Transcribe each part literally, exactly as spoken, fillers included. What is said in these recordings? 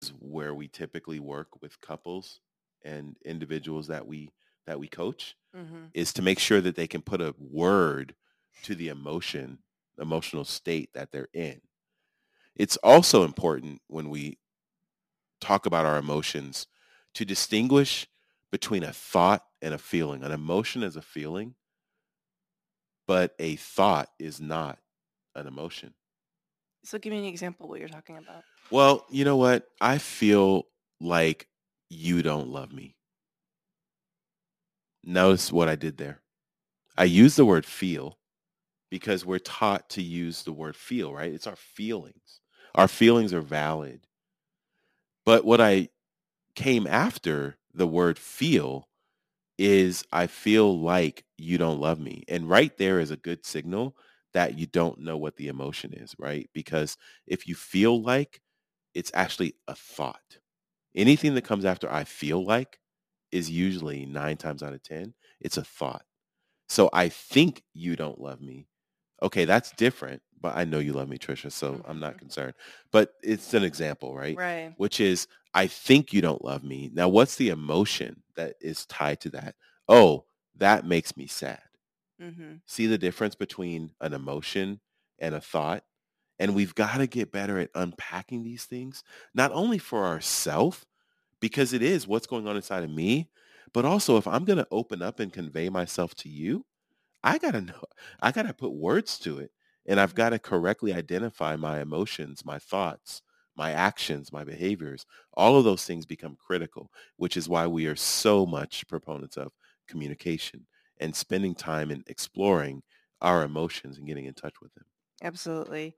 where we typically work with couples and individuals that we that we coach Mm-hmm. is to make sure that they can put a word to the emotion, emotional state that they're in. It's also important when we talk about our emotions to distinguish between a thought and a feeling. An emotion is a feeling, but a thought is not an emotion. So give me an example of what you're talking about. Well, you know what? I feel like you don't love me. Notice what I did there. I used the word feel because we're taught to use the word feel, right? It's our feelings. Our feelings are valid. But what I came after the word feel is I feel like you don't love me. And right there is a good signal that you don't know what the emotion is, right? Because if you feel like, it's actually a thought. Anything that comes after I feel like is usually nine times out of ten, it's a thought. So I think you don't love me. Okay, that's different, but I know you love me, Trisha, so I'm not Mm-hmm. concerned. But it's an example, right? Right. Which is, I think you don't love me. Now, what's the emotion that is tied to that? Oh, that makes me sad. Mm-hmm. See the difference between an emotion and a thought? And we've got to get better at unpacking these things, not only for ourselves, because it is what's going on inside of me, but also if I'm going to open up and convey myself to you, I got to know, I got to put words to it. And I've got to correctly identify my emotions, my thoughts, my actions, my behaviors. All of those things become critical, which is why we are so much proponents of communication and spending time in exploring our emotions and getting in touch with them. Absolutely.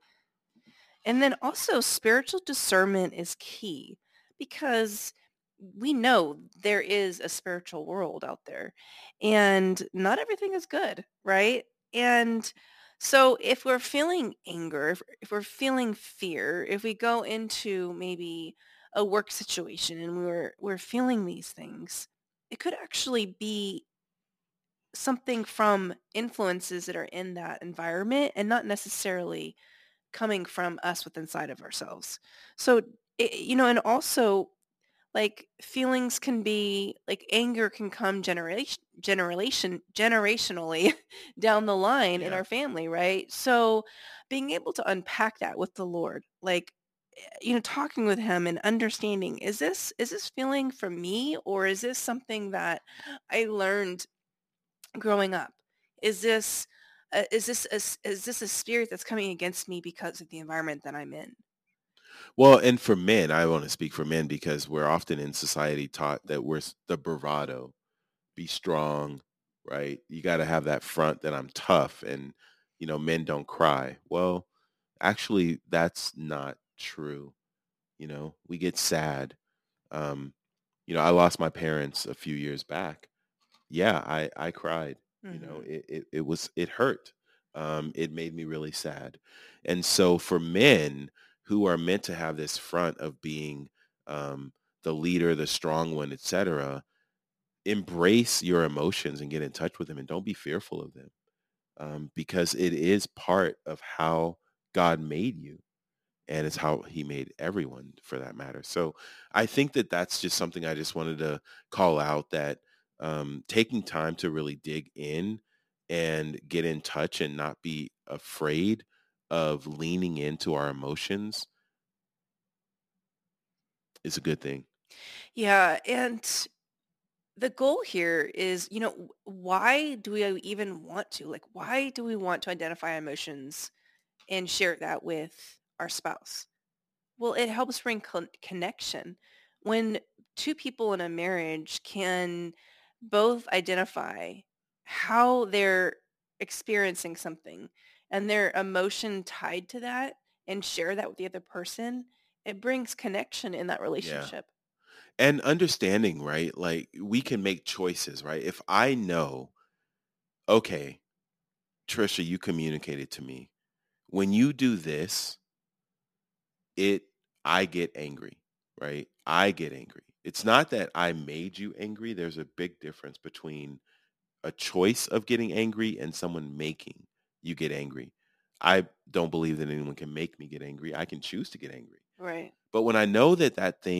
And then also spiritual discernment is key because we know there is a spiritual world out there and not everything is good, right? And so if we're feeling anger, if, if we're feeling fear, if we go into maybe a work situation and we're we're feeling these things, it could actually be something from influences that are in that environment and not necessarily coming from us with inside of ourselves. So, it, you know, and also like feelings can be like anger can come generation generation generationally down the line in Yeah. our family, right? So being able to unpack that with the Lord, like eh, you know, talking with him and understanding, is this is this feeling from me or is this something that I learned growing up? Is this uh, is this a, s- is this a spirit that's coming against me because of the environment that I'm in? Well, and for men, I want to speak for men because we're often in society taught that we're s- the bravado, be strong, right? You got to have that front that I'm tough and, you know, men don't cry. Well, actually, that's not true. You know, we get sad. Um, you know, I lost my parents a few years back. Yeah, I, I cried. You know, Hmm. it, it, it was, it hurt. Um, it made me really sad. And so for men who are meant to have this front of being um, the leader, the strong one, et cetera, embrace your emotions and get in touch with them and don't be fearful of them um, because it is part of how God made you and it's how he made everyone for that matter. So I think that that's just something I just wanted to call out that um, taking time to really dig in and get in touch and not be afraid of leaning into our emotions is a good thing. Yeah, and the goal here is, you know, w- why do we even want to? Like, why do we want to identify emotions and share that with our spouse? Well, it helps bring con- connection. When two people in a marriage can both identify how they're experiencing something and their emotion tied to that and share that with the other person, it brings connection in that Yeah. relationship. And understanding, right? Like we can make choices, right? If I know, okay, Trisha, you communicated to me. When you do this, it I get angry, right? I get angry. It's not that I made you angry. There's a big difference between a choice of getting angry and someone making you get angry. I don't believe that anyone can make me get angry. I can choose to get angry. Right. But when I know that that thing